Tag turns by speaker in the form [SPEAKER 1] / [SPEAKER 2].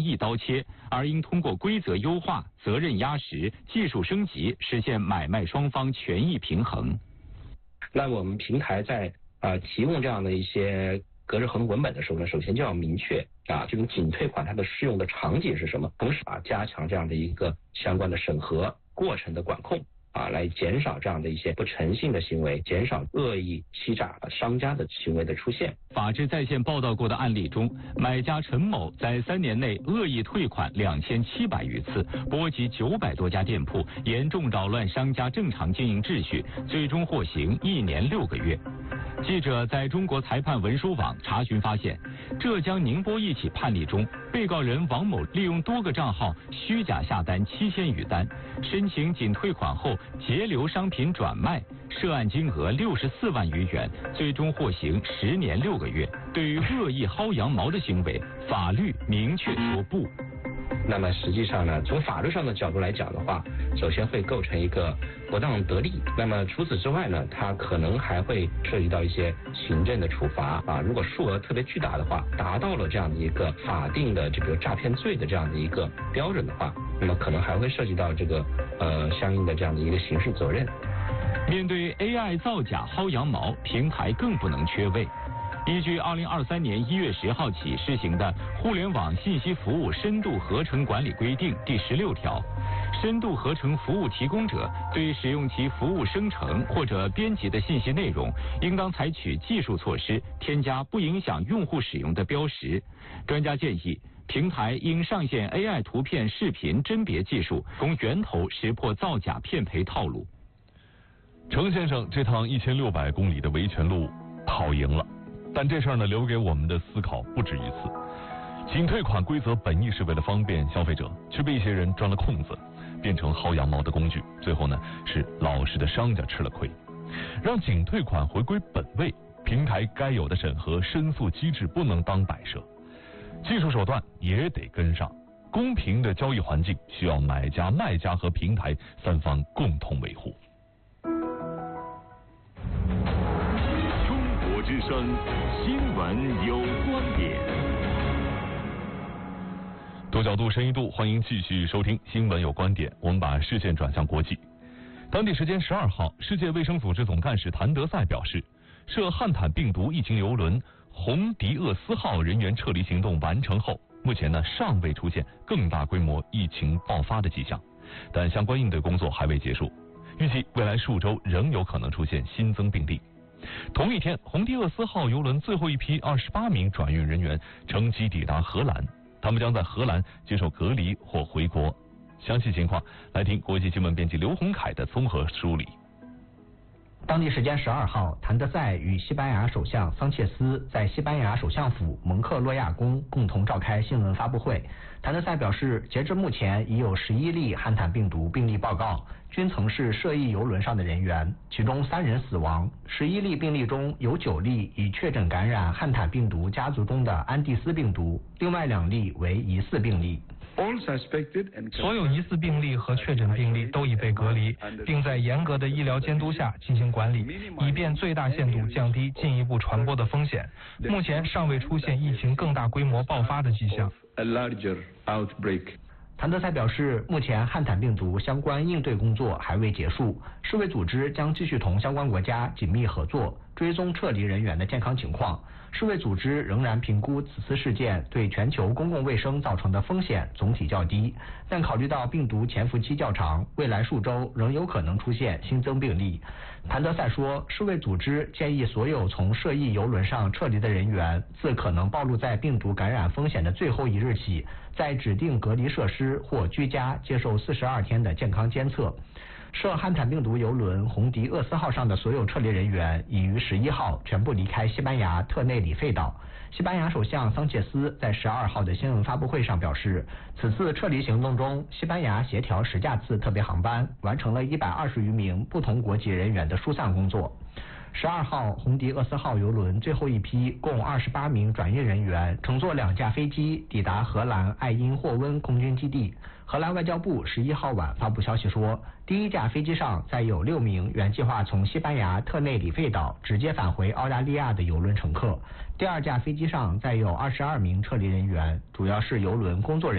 [SPEAKER 1] 一刀切，而应通过规则优化、责任压实、技术升级，实现买卖双方权益平衡。
[SPEAKER 2] 那我们平台在提供这样的一些隔日合同文本的时候呢，首先就要明确这种仅退款它的适用的场景是什么，同时加强这样的一个相关的审核过程的管控来减少这样的一些不诚信的行为，减少恶意欺诈商家的行为的出现。
[SPEAKER 1] 法制在线报道过的案例中，买家陈某在3年内恶意退款2700余次，波及900多家店铺，严重扰乱商家正常经营秩序，最终获刑1年6个月。记者在中国裁判文书网查询发现，浙江宁波一起判例中，被告人王某利用多个账号虚假下单7000余单，申请仅退款后截留商品转卖，涉案金额64万余元，最终获刑10年6个月。对于恶意薅羊毛的行为，法律明确说不。
[SPEAKER 2] 那么实际上呢，从法律上的角度来讲的话，首先会构成一个不当得利。那么除此之外呢，它可能还会涉及到一些行政的处罚如果数额特别巨大的话，达到了这样的一个法定的这个诈骗罪的这样的一个标准的话，那么可能还会涉及到这个相应的这样的一个刑事责任。
[SPEAKER 1] 面对 AI 造假薅羊毛，平台更不能缺位。依据2023年1月10号起施行的《互联网信息服务深度合成管理规定》第16条，深度合成服务提供者对使用其服务生成或者编辑的信息内容，应当采取技术措施，添加不影响用户使用的标识。专家建议，平台应上线 AI 图片、视频甄别技术，从源头识破造假骗赔套路。
[SPEAKER 3] 程先生这趟1600公里的维权路跑赢了。但这事儿呢，留给我们的思考不止一次。仅退款规则本意是为了方便消费者，却被一些人钻了空子，变成薅羊毛的工具。最后呢，是老实的商家吃了亏。让仅退款回归本位，平台该有的审核申诉机制不能当摆设，技术手段也得跟上。公平的交易环境需要买家、卖家和平台3方共同维护。
[SPEAKER 4] 之声新闻有观点，
[SPEAKER 3] 多角度、深一度，欢迎继续收听新闻有观点。我们把视线转向国际。当地时间12号，世界卫生组织总干事谭德赛表示，涉汉坦病毒疫情邮轮红迪厄斯号人员撤离行动完成后，目前呢尚未出现更大规模疫情爆发的迹象，但相关应对工作还未结束，预计未来数周仍有可能出现新增病例。同一天，红迪厄斯号邮轮最后一批28名转运人员乘机抵达荷兰，他们将在荷兰接受隔离或回国。详细情况来听国际新闻编辑刘洪凯的综合梳理。
[SPEAKER 5] 当地时间12号，谭德赛与西班牙首相桑切斯在西班牙首相府蒙克洛亚宫共同召开新闻发布会。谭德赛表示，截至目前已有11例汉坦病毒病例报告，均曾是涉疫邮轮上的人员，其中3人死亡。11例病例中有9例已确诊感染汉坦病毒家族中的安第斯病毒，另外2例为疑似病例。
[SPEAKER 6] 所有疑似病例和确诊病例都已被隔离，并在严格的医疗监督下进行管理，以便最大限度降低进一步传播的风险。目前尚未出现疫情更大规模爆发的迹象。
[SPEAKER 5] 谭德赛表示，目前汉坦病毒相关应对工作还未结束，世卫组织将继续同相关国家紧密合作，追踪撤离人员的健康情况。世卫组织仍然评估此次事件对全球公共卫生造成的风险总体较低，但考虑到病毒潜伏期较长，未来数周仍有可能出现新增病例。谭德赛说，世卫组织建议所有从涉疫邮轮上撤离的人员，自可能暴露在病毒感染风险的最后1日起，在指定隔离设施或居家接受42天的健康监测。涉汉坦病毒邮轮红迪厄斯号上的所有撤离人员已于11号全部离开西班牙特内里费岛。西班牙首相桑切斯在12号的新闻发布会上表示，此次撤离行动中，西班牙协调10架次特别航班，完成了120余名不同国籍人员的疏散工作。12号，红迪厄斯号邮轮最后一批共28名转运人员乘坐2架飞机抵达荷兰艾因霍温空军基地。荷兰外交部11号晚发布消息说，第1架飞机上载有6名原计划从西班牙特内里费岛直接返回澳大利亚的邮轮乘客，第2架飞机上载有22名撤离人员，主要是邮轮工作人员。